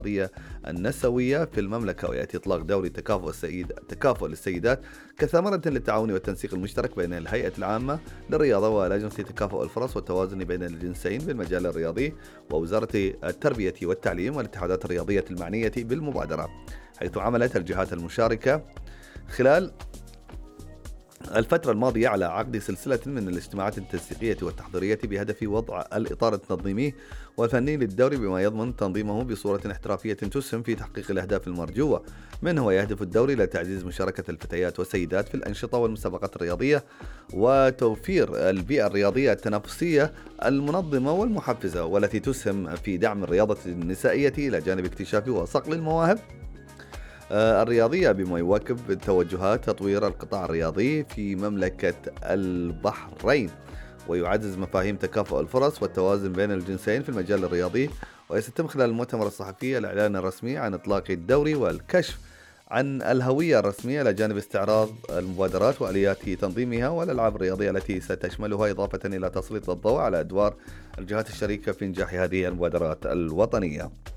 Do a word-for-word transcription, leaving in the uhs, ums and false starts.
النسوية في المملكة، ويأتي إطلاق دوري تكافؤ السيد تكافؤ للسيدات كثمرة للتعاون والتنسيق المشترك بين الهيئة العامة للرياضة ولجنة تكافؤ الفرص والتوازن بين الجنسين بالمجال الرياضي ووزارة التربية والتعليم والاتحادات الرياضية المعنية بالمبادرة، حيث عملت الجهات المشاركة خلال الفترة الماضية على عقد سلسلة من الاجتماعات التنسيقية والتحضيرية بهدف وضع الإطار التنظيمي والفني للدوري بما يضمن تنظيمه بصورة احترافية تسهم في تحقيق الأهداف المرجوة منه. ويهدف الدوري إلى تعزيز مشاركة الفتيات والسيدات في الأنشطة والمسابقات الرياضية وتوفير البيئة الرياضية التنافسية المنظمة والمحفزة، والتي تسهم في دعم الرياضة النسائية إلى جانب اكتشاف وصقل المواهب الرياضية، بما يواكب توجهات تطوير القطاع الرياضي في مملكة البحرين، ويعزز مفاهيم تكافؤ الفرص والتوازن بين الجنسين في المجال الرياضي. ويتم خلال المؤتمر الصحفي الإعلان الرسمي عن إطلاق الدوري والكشف عن الهوية الرسمية إلى جانب استعراض المبادرات وآليات تنظيمها والألعاب الرياضية التي ستشملها، إضافة إلى تسليط الضوء على أدوار الجهات الشريكة في إنجاح هذه المبادرات الوطنية.